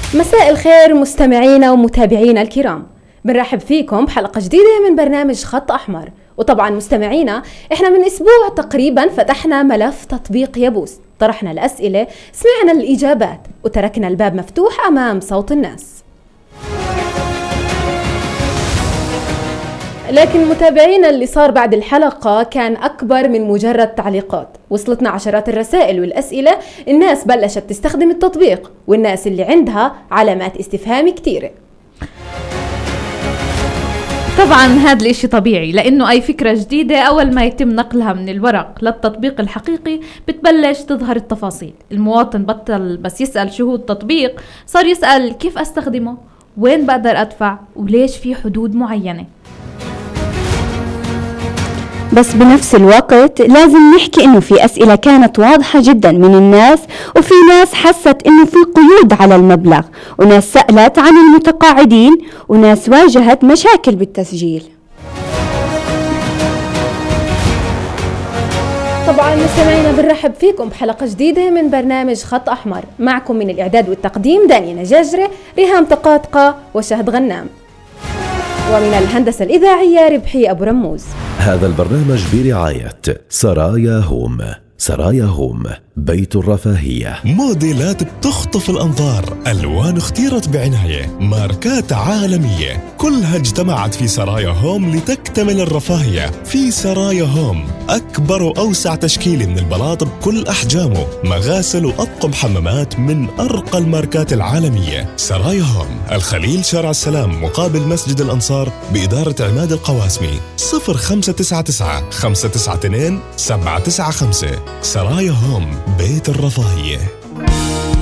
مساء الخير مستمعينا ومتابعينا الكرام، بنرحب فيكم بحلقة جديدة من برنامج خط أحمر. وطبعا مستمعينا، احنا من اسبوع تقريبا فتحنا ملف تطبيق يابوس، طرحنا الأسئلة، سمعنا الإجابات، وتركنا الباب مفتوح أمام صوت الناس. لكن متابعينا، اللي صار بعد الحلقة كان أكبر من مجرد تعليقات. وصلتنا عشرات الرسائل والأسئلة، الناس بلشت تستخدم التطبيق، والناس اللي عندها علامات استفهام كتيرة. طبعا هذا الاشي طبيعي، لانه اي فكرة جديدة اول ما يتم نقلها من الورق للتطبيق الحقيقي بتبلش تظهر التفاصيل. المواطن بطل بس يسأل شو هو التطبيق، صار يسأل كيف استخدمه، وين بقدر ادفع، وليش في حدود معينة. بس بنفس الوقت لازم نحكي انه في اسئلة كانت واضحة جدا من الناس، وفي ناس حست انه في قيود على المبلغ، وناس سألت عن المتقاعدين، وناس واجهت مشاكل بالتسجيل. طبعا مستمعينا، بنرحب فيكم بحلقة جديدة من برنامج خط أحمر. معكم من الإعداد والتقديم دانيا نجاجرة، ريهام طقاطقة، وشهد غنام، ومن الهندسة الإذاعية ربحي أبو رموز. هذا البرنامج برعاية سرايا هوم. سرايا هوم، بيت الرفاهية. موديلات بتخطف الأنظار، ألوان اختيرت بعناية، ماركات عالمية، كلها اجتمعت في سرايا هوم لتكتمل الرفاهية. في سرايا هوم أكبر وأوسع تشكيل من البلاط بكل أحجامه، مغاسل وأطقم حمامات من أرقى الماركات العالمية. سرايا هوم، الخليل، شارع السلام، مقابل مسجد الأنصار، بإدارة عماد القواسمي. 0599 592 795. سرايا هوم، بيت الرفاهية.